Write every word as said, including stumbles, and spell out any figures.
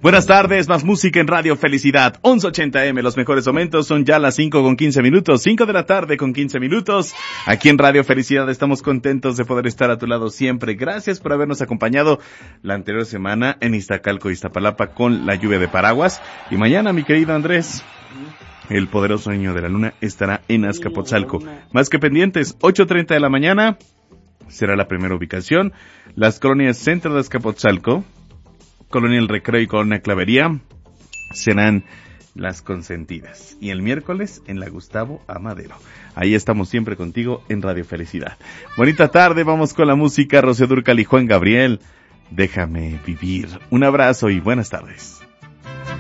Buenas tardes, más música en Radio Felicidad, once ochenta eme, los mejores momentos, son ya las cinco con quince minutos, cinco de la tarde con quince minutos. Aquí en Radio Felicidad estamos contentos de poder estar a tu lado siempre. Gracias por habernos acompañado la anterior semana en Iztacalco, Iztapalapa con la lluvia de paraguas. Y mañana, mi querido Andrés, el poderoso niño de la luna estará en Azcapotzalco. Más que pendientes, ocho treinta de la mañana será la primera ubicación. Las colonias Centro de Azcapotzalco, Colonia El Recreo y Colonia Clavería serán las consentidas. Y el miércoles en la Gustavo Amadero. Ahí estamos siempre contigo en Radio Felicidad. Bonita tarde, vamos con la música. Rocío Dúrcal y Juan Gabriel, Déjame Vivir. Un abrazo y buenas tardes.